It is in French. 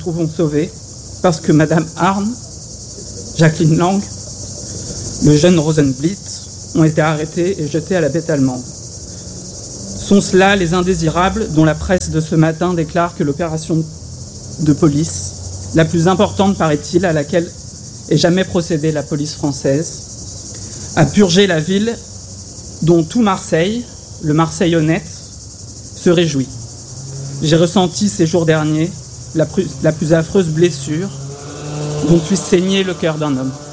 trouvons sauvés parce que Madame Arne, Jacqueline Lang, le jeune Rosenblitz ont été arrêtés et jetés à la bête allemande. Sont-ce les indésirables dont la presse de ce matin déclare que l'opération de police, la plus importante, paraît-il, à laquelle ait jamais procédé la police française, a purgé la ville dont tout Marseille, le Marseille honnête, se réjouit. J'ai ressenti ces jours derniers la plus affreuse blessure dont puisse saigner le cœur d'un homme.